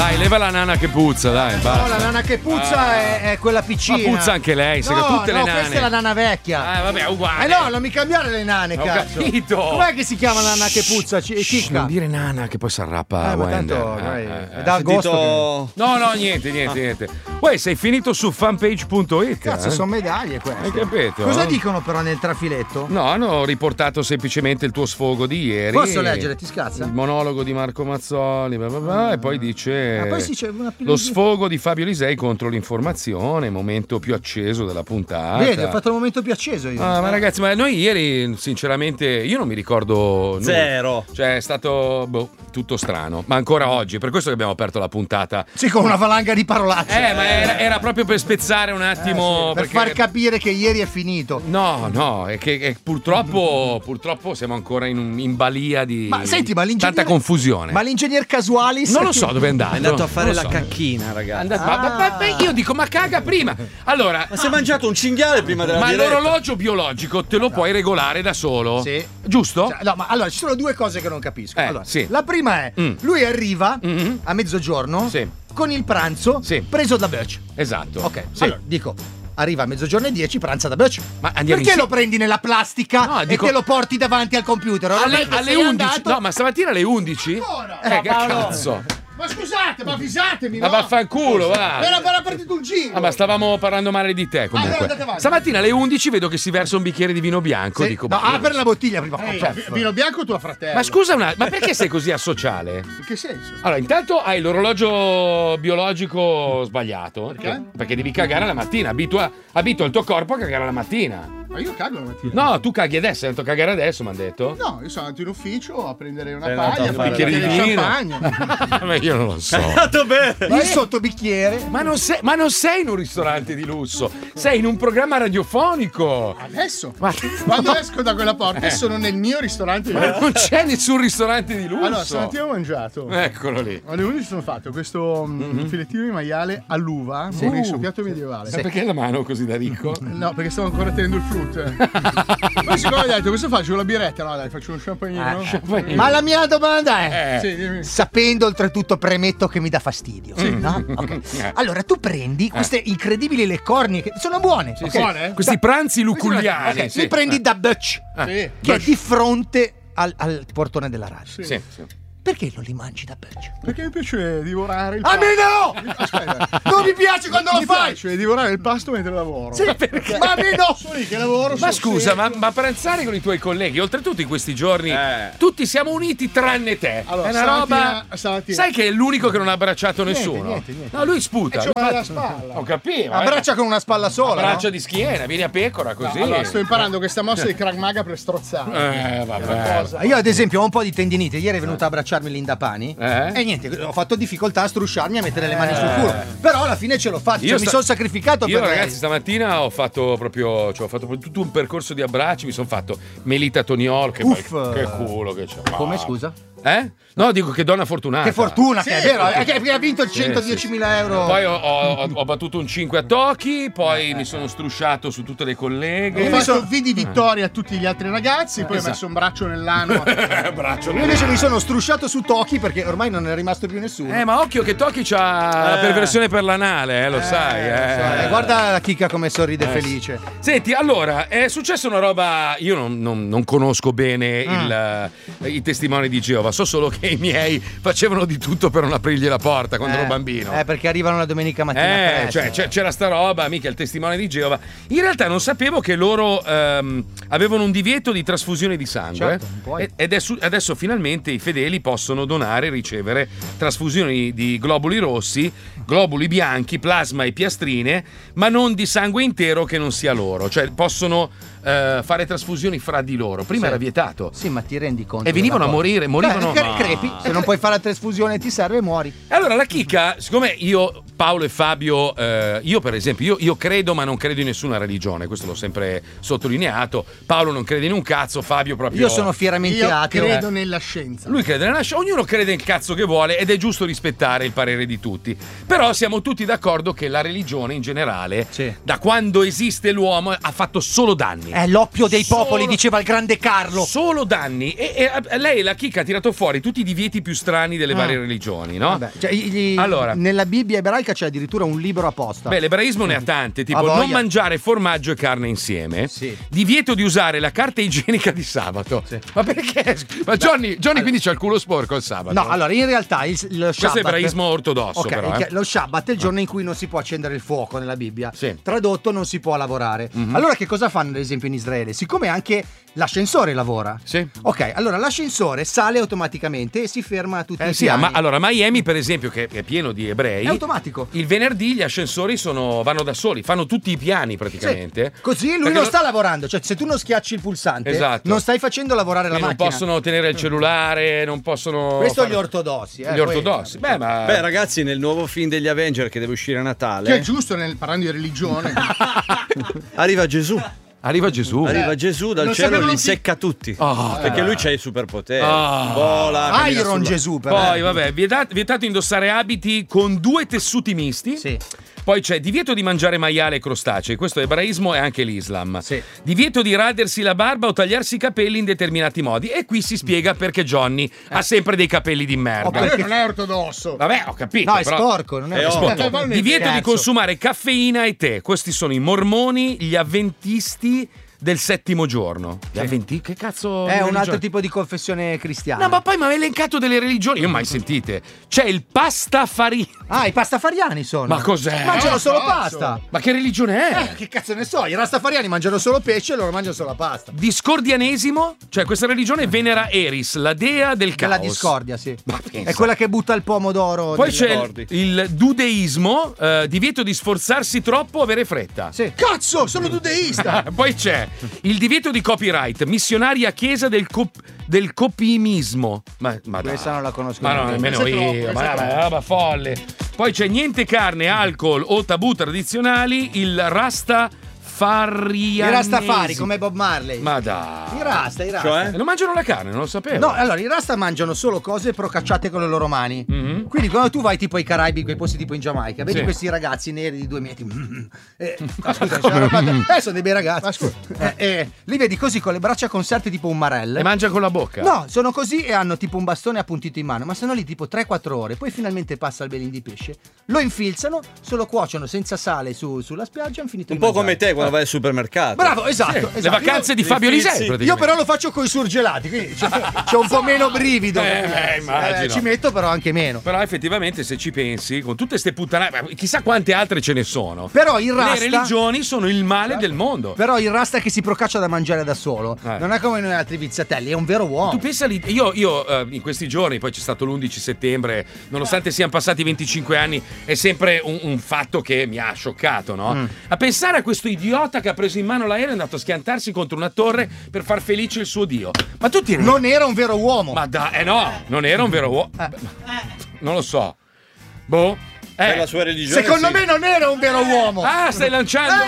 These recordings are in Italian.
Dai, leva la nana che puzza, dai. No, la nana che puzza è quella piccina. Ma puzza anche lei, no, tutte le nane. questa è la nana vecchia. Vabbè, uguale. No, non mi cambiare le nane, Ho cazzo. capito. Com'è che si chiama la nana che puzza? Cicca. Non dire nana che poi si arrappa ma Wender. tanto, è da agosto. No, niente. Uè, sei finito su fanpage.it. Cazzo, sono medaglie queste. Hai capito? Cosa dicono però nel trafiletto? No, hanno riportato semplicemente il tuo sfogo di ieri. Posso leggere? Ti scazza? Il monologo di Marco Mazzoli, e poi dice poi si dice una lo sfogo di Fabio Lisei contro l'informazione, momento più acceso della puntata. Vedi, ho fatto il momento più acceso io. Ma ragazzi, ma noi ieri sinceramente io non mi ricordo zero. Cioè è stato tutto strano, ma ancora oggi, per questo che abbiamo aperto la puntata. Sì, con una valanga di parolacce. Ma era proprio per spezzare un attimo sì, per far capire che ieri è finito. No, è che purtroppo siamo ancora in balia di tanta confusione. Ma l'ingegner Casualis non lo so dove è andato. È andato a fare la cacchina, ragazzi. Ma io dico, ma caga prima. Allora, ma si è mangiato un cinghiale prima della diretta. Ma l'orologio biologico te lo puoi regolare da solo? Sì. Giusto? Cioè, no, ma allora ci sono due cose che non capisco. Allora, sì. La prima è lui arriva a mezzogiorno con il pranzo preso da Butch. Esatto. Ok, sì. allora dico arriva a mezzogiorno e 10, pranza da Butch. Ma andiamo perché lo prendi nella plastica e te lo porti davanti al computer? Alle 11. No, ma stamattina alle 11? Che cazzo? Ma scusate, ma avvisatemi, ma vaffanculo, va. Era partito un giro. Ma stavamo parlando male di te comunque. Stamattina alle 11 vedo che si versa un bicchiere di vino bianco. Dico, no, apri la bottiglia prima. Vino bianco tuo fratello. Ma scusa ma perché sei così asociale? In che senso? Allora, intanto hai l'orologio biologico sbagliato. Perché? Perché devi cagare la mattina. Abitua il tuo corpo a cagare la mattina. Ma io cago la mattina. No, tu caghi adesso, hai detto cagare adesso, mi hanno detto. No, io sono andato in ufficio a prendere una paglia, un bicchiere di vino. Ma io non lo so. Il sottobicchiere. Ma non sei in un ristorante di lusso, sei in un programma radiofonico. Adesso? Quando esco da quella porta sono nel mio ristorante di lusso. Non c'è nessun ristorante di lusso. Allora, stamattina ho mangiato. Eccolo lì. Alle 11 sono fatto questo filettino di maiale all'uva, buonissimo, piatto medievale. Ma perché la mano così da ricco? No, perché stavo ancora tenendo il flute. Poi siccome ho detto, cosa faccio? La biretta? No, dai, faccio uno champagnino. Ma la mia domanda è, sì, dimmi. sapendo oltretutto, premetto che mi dà fastidio. No? Okay. Allora tu prendi queste incredibili leccornie che sono buone. Buone? Questi pranzi luculliani. Li prendi da Butch, che è di fronte al portone della radio. Sì. Perché non li mangi da Butch? Perché mi piace divorare il pasto. A me no! Aspetta, non mi piace quando lo fai! Mi piace divorare il pasto mentre lavoro. Sì, perché? Ma a me no! Sono lì che lavoro. Ma scusa, ma pranzare con i tuoi colleghi, oltretutto in questi giorni, tutti siamo uniti tranne te. Allora, è una roba. Stamattina. Sai che è l'unico che non ha abbracciato nessuno? Niente. No, lui sputa. E c'ho la spalla. Ho capito. Abbraccia con una spalla sola. Abbraccia di schiena, vieni a pecora così. No, allora, sto imparando questa mossa di Krav Maga per strozzare. Vabbè. Io ad esempio ho un po' di tendinite. Ieri è venuta a abbracciarmi Linda Pani. E niente, ho fatto difficoltà a strusciarmi, a mettere le mani sul culo. Però alla fine ce l'ho fatta. Mi sono sacrificato per ragazzi, lei. Stamattina ho fatto proprio tutto un percorso di abbracci. Mi sono fatto Melita Toniol. Che culo che c'è. Come scusa? No, dico che donna fortunata. Che fortuna, che è vero, che ha vinto il 110.000 euro. Poi ho battuto un 5 a Tocchi, poi mi sono strusciato su tutte le colleghe. Ho fatto vidi vittoria a tutti gli altri ragazzi, poi ho messo un braccio nell'ano. Io invece mi sono strusciato su Tocchi perché ormai non è rimasto più nessuno. Ma occhio che Tocchi c'ha la perversione per l'anale, lo sai. Guarda la chicca come sorride felice. Senti, allora, è successa una roba. Io non conosco bene i testimoni di Geova. So solo che i miei facevano di tutto per non aprirgli la porta quando ero bambino. Perché arrivano la domenica mattina cioè c'era sta roba, mica il testimone di Geova. In realtà non sapevo che loro avevano un divieto di trasfusione di sangue. Certo, adesso finalmente i fedeli possono donare e ricevere trasfusioni di globuli rossi, globuli bianchi, plasma e piastrine, ma non di sangue intero che non sia loro. Cioè possono fare trasfusioni fra di loro. Prima era vietato. Sì, ma ti rendi conto? E venivano a morivano. Crepi. Se non puoi fare la trasfusione ti serve, muori. Allora la chicca, siccome io, Paolo e Fabio, io per esempio, io credo ma non credo in nessuna religione, questo l'ho sempre sottolineato. Paolo non crede in un cazzo, Fabio proprio. Io sono fieramente ateo. Credo nella scienza. Lui crede nella scienza, ognuno crede nel cazzo che vuole ed è giusto rispettare il parere di tutti. Però siamo tutti d'accordo che la religione in generale, da quando esiste l'uomo, ha fatto solo danni. danni. È l'oppio dei popoli, diceva il grande Carlo. Solo danni. E lei, la chicca, ha tirato fuori tutti i divieti più strani delle varie religioni, no? Vabbè, cioè, allora, nella Bibbia ebraica c'è addirittura un libro apposta. Beh, l'ebraismo ne ha tante, tipo non mangiare formaggio e carne insieme. Sì. Divieto di usare la carta igienica di sabato. Sì. Ma perché? Ma Johnny quindi c'ha il culo sporco il sabato. No, allora in realtà lo Shabbat. Questo è ebraismo ortodosso, però. Lo Shabbat è il giorno in cui non si può accendere il fuoco nella Bibbia. Sì. Tradotto, non si può lavorare. Allora che cosa fanno ad esempio in Israele? Siccome anche l'ascensore lavora. Sì. Ok, allora l'ascensore sale automaticamente e si ferma a tutti i piani. Ma allora Miami, per esempio, che è pieno di ebrei, è automatico. Il venerdì gli ascensori vanno da soli, fanno tutti i piani praticamente. Sì. Così lui non sta lavorando, cioè se tu non schiacci il pulsante, non stai facendo lavorare la macchina. Non possono tenere il cellulare, non possono. Questo gli ortodossi. Gli ortodossi. Beh, ragazzi, nel nuovo film degli Avenger che deve uscire a Natale. Che è giusto parlando di religione. Arriva Gesù. Arriva Gesù dal cielo e li secca tutti. Perché lui c'ha i superpoteri. Vola. Iron Gesù, però. Poi, vabbè, vietato indossare abiti con 2 tessuti misti. Sì. Poi c'è divieto di mangiare maiale e crostacei, questo è ebraismo e anche l'Islam. Sì. Divieto di radersi la barba o tagliarsi i capelli in determinati modi. E qui si spiega perché Johnny ha sempre dei capelli di merda. Ma non è ortodosso. Vabbè, ho capito. No, è sporco, non è sporco. Divieto di consumare caffeina e tè. Questi sono i mormoni, gli avventisti del 7° giorno. Che cazzo? È un altro tipo di confessione cristiana. No, ma poi mi ha elencato delle religioni. Io mai sentite. C'è il pastafari. I pastafariani sono. Ma cos'è? Mangiano solo pasta. Ma che religione è? Che cazzo ne so? I rastafariani mangiano solo pesce e loro mangiano solo pasta. Discordianesimo, cioè questa religione venera Eris, la dea del caos. La discordia, sì. È quella che butta il pomodoro. Poi c'è il dudeismo, divieto di sforzarsi troppo o avere fretta. Sì. Cazzo, sono dudeista. Poi c'è il divieto di copyright, missionaria chiesa del copimismo. Ma questa non la conosco. Ma no, nemmeno io. Ma folle. Poi c'è niente carne, alcol o tabù tradizionali, il rastafarianesimo. I rastafari, come Bob Marley. Ma dai. I rasta. Cioè? Non mangiano la carne, non lo sapevo. No, allora i rasta mangiano solo cose procacciate con le loro mani. Quindi quando tu vai tipo ai Caraibi, quei posti tipo in Giamaica, vedi questi ragazzi neri di 2 metri. Sono dei bei ragazzi. Li vedi così con le braccia conserte tipo un marelle. E mangiano con la bocca. No, sono così e hanno tipo un bastone appuntito in mano, ma sono lì tipo 3-4 ore. Poi finalmente passa il belin di pesce, lo infilzano, se lo cuociono senza sale sulla spiaggia, hanno finito un po' come te quando vai al supermercato. Bravo, esatto. Le vacanze di Fabio Lisei. Io però lo faccio con i surgelati, quindi c'è un po' meno brivido. Immagino. Ci metto però anche meno. Però effettivamente se ci pensi, con tutte ste puttanate, chissà quante altre ce ne sono. Però il rasta, le religioni sono il male del mondo. Però il rasta che si procaccia da mangiare da solo non è come noi altri viziatelli, è un vero uomo. Tu pensa lì, io in questi giorni, poi c'è stato l'11 settembre, nonostante siano passati 25 anni, è sempre un fatto che mi ha scioccato, no? A pensare a questo idiota che ha preso in mano l'aereo e è andato a schiantarsi contro una torre per far felice il suo dio. Ma tu ti non era un vero uomo. Ma no, non era un vero uomo. Non lo so. Boh. Per la sua religione. Secondo me non era un vero uomo. Stai lanciando.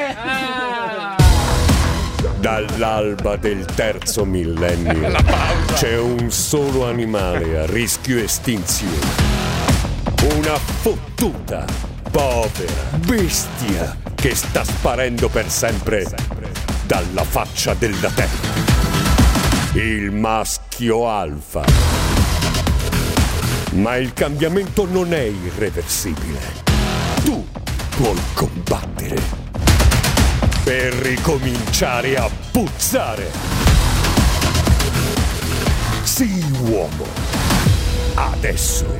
Dall'alba del 3° millennio c'è un solo animale a rischio estinzione. Una fottuta, povera bestia che sta sparendo per sempre dalla faccia della terra. Il maschio alfa. Ma il cambiamento non è irreversibile. Tu puoi combattere per ricominciare a puzzare. Sii uomo. Adesso.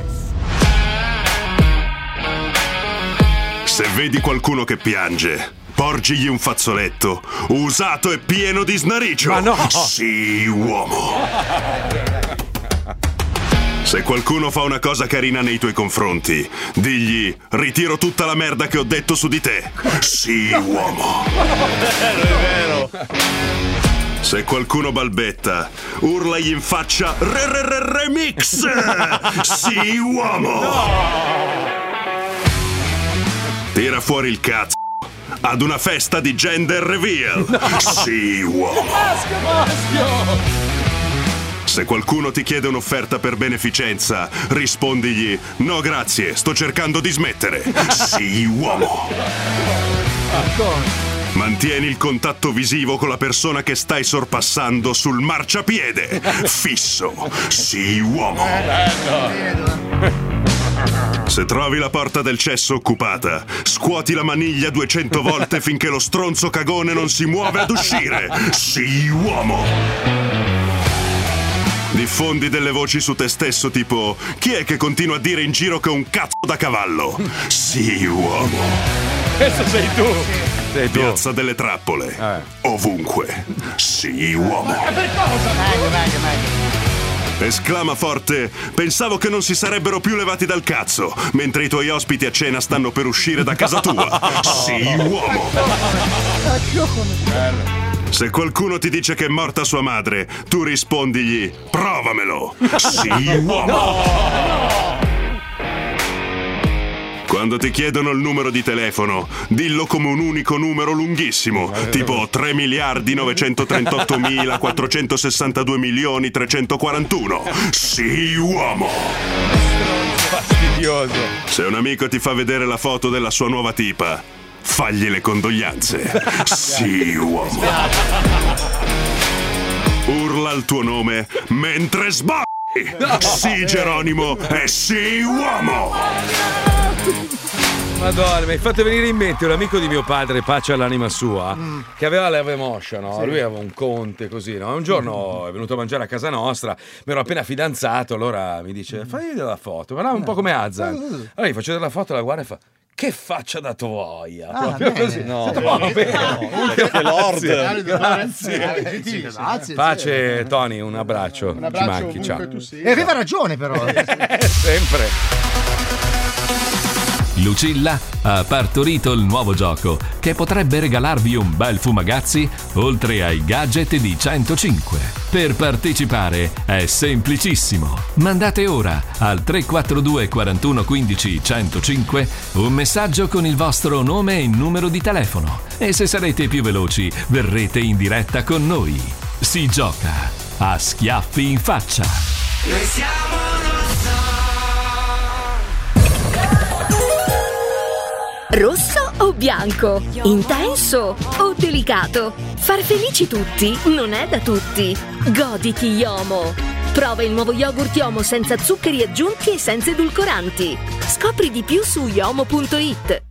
Se vedi qualcuno che piange, porgigli un fazzoletto usato e pieno di snaricio. Ma no! Sii uomo. Se qualcuno fa una cosa carina nei tuoi confronti, digli: ritiro tutta la merda che ho detto su di te. Sii uomo. È vero. Se qualcuno balbetta, urlagli in faccia: remix. Sii uomo. Tira fuori il cazzo ad una festa di gender reveal. Sii uomo. Maschio. Se qualcuno ti chiede un'offerta per beneficenza, rispondigli: no grazie, sto cercando di smettere. Sii uomo. Mantieni il contatto visivo con la persona che stai sorpassando sul marciapiede. Fisso. Sii uomo. Se trovi la porta del cesso occupata, scuoti la maniglia 200 volte finché lo stronzo cagone non si muove ad uscire. Sii uomo. Diffondi delle voci su te stesso tipo: chi è che continua a dire in giro che è un cazzo da cavallo? Sii uomo. Questo sei tu. Sei tu. Piazza delle trappole. Ovunque. Sii uomo. Per cosa? Meglio. Esclama forte: pensavo che non si sarebbero più levati dal cazzo, mentre i tuoi ospiti a cena stanno per uscire da casa tua. Sii uomo. Se qualcuno ti dice che è morta sua madre, tu rispondigli: provamelo. Sii uomo. Quando ti chiedono il numero di telefono, dillo come un unico numero lunghissimo, tipo 3.938.462.341. Sii uomo. Fastidioso. Se un amico ti fa vedere la foto della sua nuova tipa, fagli le condoglianze. Sii uomo. Urla il tuo nome mentre sbagli. Sii Geronimo e sii uomo. Madonna, mi hai fatto venire in mente un amico di mio padre, pace all'anima sua, che aveva l'Ave Moscia, no? Sì. Lui aveva un conte così, no? Un giorno è venuto a mangiare a casa nostra, mi ero appena fidanzato, allora mi dice: fai vedere la foto, ma un po' come Azan. Allora gli faccio vedere la foto, la guarda e fa: che faccia da tovaia. Proprio bene. Così. No, che Lord. Grazie. Pace, Tony, un abbraccio. Un abbraccio ci manchi, ciao. tu sia. E aveva ragione però. Sempre. Lucilla ha partorito il nuovo gioco che potrebbe regalarvi un bel fumagazzi oltre ai gadget di 105. Per partecipare è semplicissimo. Mandate ora al 342 41 15 105 un messaggio con il vostro nome e numero di telefono e se sarete più veloci verrete in diretta con noi. Si gioca a schiaffi in faccia. Noi siamo rosso o bianco? Intenso o delicato? Far felici tutti non è da tutti. Goditi Yomo. Prova il nuovo yogurt Yomo senza zuccheri aggiunti e senza edulcoranti. Scopri di più su yomo.it.